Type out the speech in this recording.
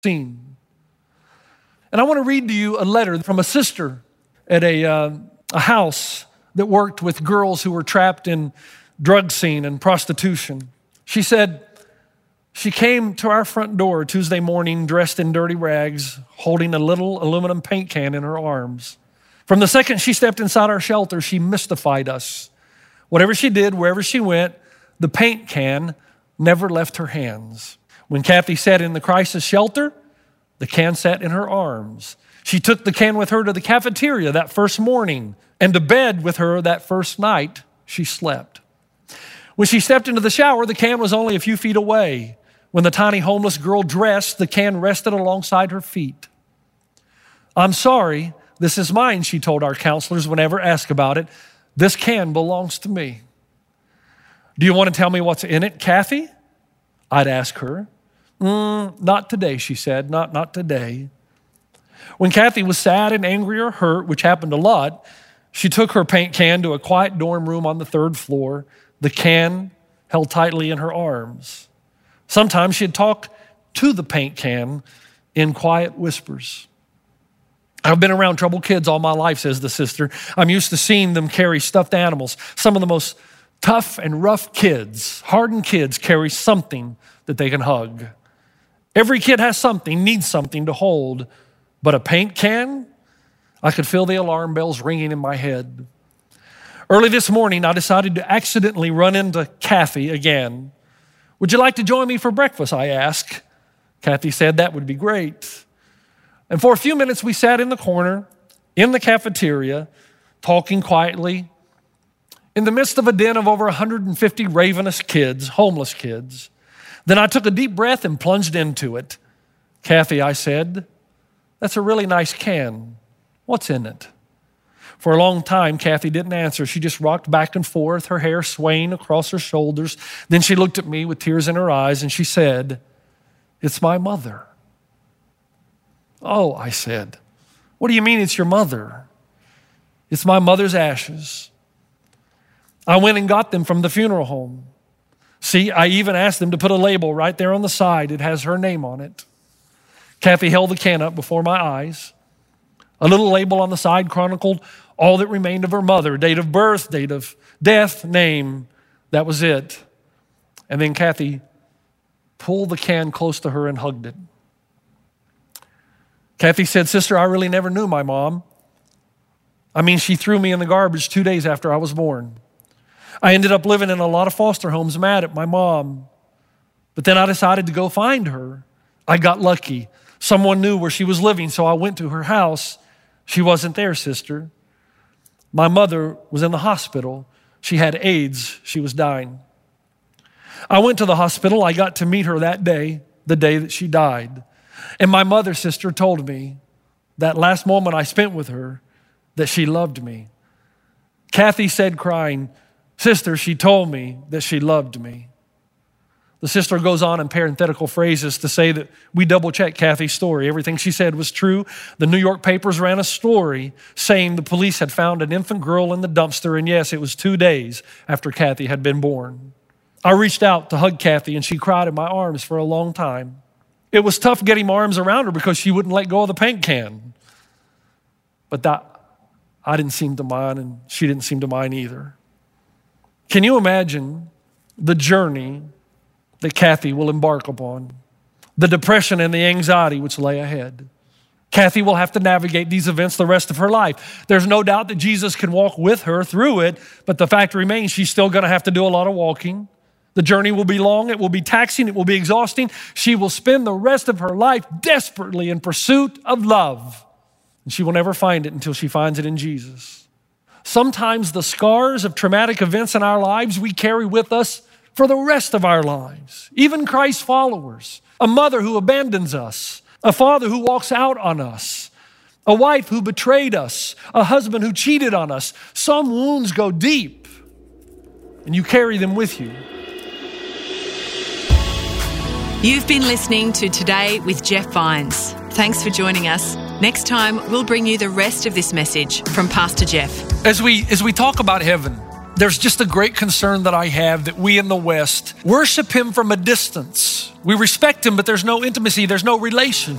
scene. And I want to read to you a letter from a sister at a house that worked with girls who were trapped in drug scene and prostitution. She said, she came to our front door Tuesday morning dressed in dirty rags, holding a little aluminum paint can in her arms. From the second she stepped inside our shelter, she mystified us. Whatever she did, wherever she went, the paint can never left her hands. When Kathy sat in the crisis shelter, the can sat in her arms. She took the can with her to the cafeteria that first morning and to bed with her that first night she slept. When she stepped into the shower, the can was only a few feet away. When the tiny homeless girl dressed, the can rested alongside her feet. I'm sorry, this is mine, she told our counselors whenever asked about it. This can belongs to me. Do you want to tell me what's in it, Kathy? I'd ask her. Not today, she said, not today. When Kathy was sad and angry or hurt, which happened a lot, she took her paint can to a quiet dorm room on the 3rd floor, the can held tightly in her arms. Sometimes she'd talk to the paint can in quiet whispers. I've been around troubled kids all my life, says the sister. I'm used to seeing them carry stuffed animals. Some of the most tough and rough kids, hardened kids, carry something that they can hug. Every kid has something, needs something to hold, but a paint can? I could feel the alarm bells ringing in my head. Early this morning, I decided to accidentally run into Kathy again. Would you like to join me for breakfast, I asked. Kathy said that would be great. And for a few minutes, we sat in the corner, in the cafeteria, talking quietly, in the midst of a den of over 150 ravenous kids, homeless kids. Then I took a deep breath and plunged into it. Kathy, I said, that's a really nice can. What's in it? For a long time, Kathy didn't answer. She just rocked back and forth, her hair swaying across her shoulders. Then she looked at me with tears in her eyes and she said, it's my mother. Oh, I said, what do you mean it's your mother? It's my mother's ashes. I went and got them from the funeral home. See, I even asked them to put a label right there on the side. It has her name on it. Kathy held the can up before my eyes. A little label on the side chronicled all that remained of her mother, date of birth, date of death, name. That was it. And then Kathy pulled the can close to her and hugged it. Kathy said, sister, I really never knew my mom. I mean, she threw me in the garbage 2 days after I was born. I ended up living in a lot of foster homes mad at my mom. But then I decided to go find her. I got lucky. Someone knew where she was living, so I went to her house. She wasn't there, sister. My mother was in the hospital. She had AIDS. She was dying. I went to the hospital. I got to meet her that day, the day that she died. And my mother, sister, told me that last moment I spent with her that she loved me. Kathy said, crying, sister, she told me that she loved me. The sister goes on in parenthetical phrases to say that we double-checked Kathy's story. Everything she said was true. The New York papers ran a story saying the police had found an infant girl in the dumpster, and yes, it was 2 days after Kathy had been born. I reached out to hug Kathy, and she cried in my arms for a long time. It was tough getting my arms around her because she wouldn't let go of the paint can. But that I didn't seem to mind, and she didn't seem to mind either. Can you imagine the journey that Kathy will embark upon? The depression and the anxiety which lay ahead. Kathy will have to navigate these events the rest of her life. There's no doubt that Jesus can walk with her through it, but the fact remains she's still going to have to do a lot of walking. The journey will be long, it will be taxing, it will be exhausting. She will spend the rest of her life desperately in pursuit of love. And she will never find it until she finds it in Jesus. Sometimes the scars of traumatic events in our lives we carry with us for the rest of our lives. Even Christ's followers, a mother who abandons us, a father who walks out on us, a wife who betrayed us, a husband who cheated on us. Some wounds go deep, and you carry them with you. You've been listening to Today with Jeff Vines. Thanks for joining us. Next time, we'll bring you the rest of this message from Pastor Jeff. As we talk about heaven, there's just a great concern that I have that we in the West worship him from a distance. We respect him, but there's no intimacy, there's no relationship.